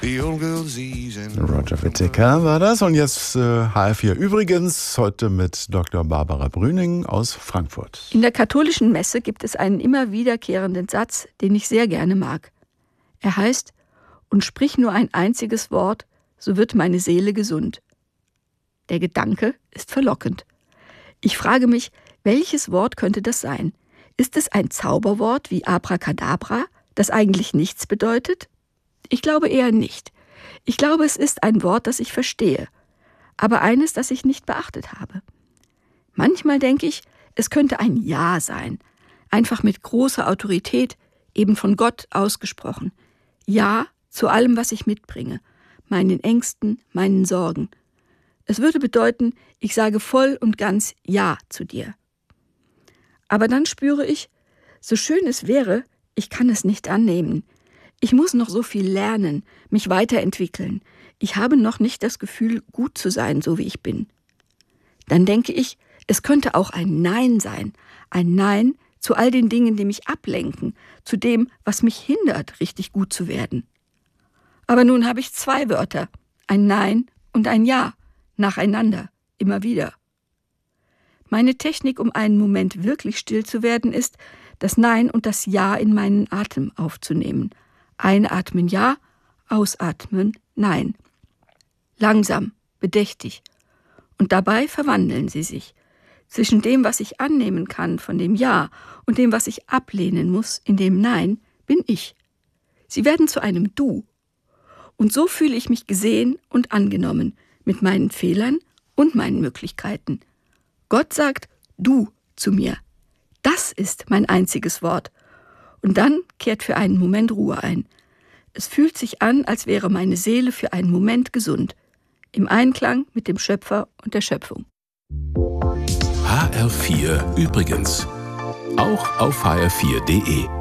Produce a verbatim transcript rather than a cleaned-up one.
Roger Whittaker war das. Und jetzt äh, H R vier übrigens, heute mit Doktor Barbara Brüning aus Frankfurt. In der katholischen Messe gibt es einen immer wiederkehrenden Satz, den ich sehr gerne mag. Er heißt: Und sprich nur ein einziges Wort, so wird meine Seele gesund. Der Gedanke ist verlockend. Ich frage mich, welches Wort könnte das sein? Ist es ein Zauberwort wie Abracadabra, das eigentlich nichts bedeutet? Ich glaube eher nicht. Ich glaube, es ist ein Wort, das ich verstehe, aber eines, das ich nicht beachtet habe. Manchmal denke ich, es könnte ein Ja sein, einfach mit großer Autorität, eben von Gott ausgesprochen. Ja zu allem, was ich mitbringe, meinen Ängsten, meinen Sorgen. Es würde bedeuten, ich sage voll und ganz Ja zu dir. Aber dann spüre ich, so schön es wäre, ich kann es nicht annehmen. Ich muss noch so viel lernen, mich weiterentwickeln. Ich habe noch nicht das Gefühl, gut zu sein, so wie ich bin. Dann denke ich, es könnte auch ein Nein sein. Ein Nein zu all den Dingen, die mich ablenken, zu dem, was mich hindert, richtig gut zu werden. Aber nun habe ich zwei Wörter, ein Nein und ein Ja, nacheinander, immer wieder. Meine Technik, um einen Moment wirklich still zu werden, ist, das Nein und das Ja in meinen Atem aufzunehmen. Einatmen Ja, ausatmen Nein. Langsam, bedächtig. Und dabei verwandeln sie sich. Zwischen dem, was ich annehmen kann von dem Ja und dem, was ich ablehnen muss in dem Nein, bin ich. Sie werden zu einem Du. Und so fühle ich mich gesehen und angenommen, mit meinen Fehlern und meinen Möglichkeiten. Gott sagt Du zu mir. Das ist mein einziges Wort. Und dann kehrt für einen Moment Ruhe ein. Es fühlt sich an, als wäre meine Seele für einen Moment gesund. Im Einklang mit dem Schöpfer und der Schöpfung. H R vier übrigens. Auch auf h r vier punkt de.